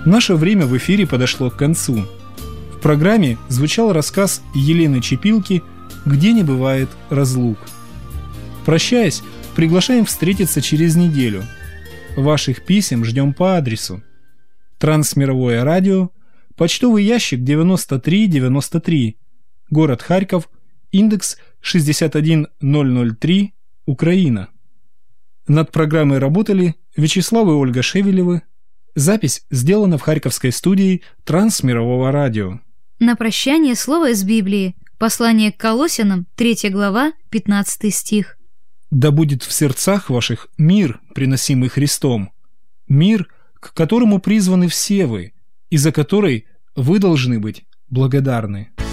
Наше время в эфире подошло к концу. В программе звучал рассказ Елены Чепилки «Где не бывает разлук». Прощаясь, приглашаем встретиться через неделю. Ваших писем ждем по адресу: Трансмировое радио, почтовый ящик 9393, город Харьков, индекс 61003, Украина. Над программой работали Вячеслав и Ольга Шевелевы. Запись сделана в Харьковской студии Трансмирового радио. На прощание слово из Библии. Послание к Колоссянам, 3 глава, 15 стих. Да будет в сердцах ваших мир, приносимый Христом, мир, к которому призваны все вы, и за который вы должны быть благодарны.